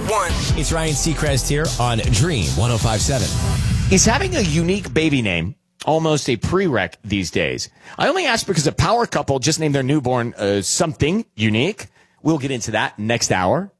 one. It's Ryan Seacrest here on Dream 105.7. Is having a unique baby name almost a prereq these days? I only ask because a power couple just named their newborn something unique. We'll get into that next hour.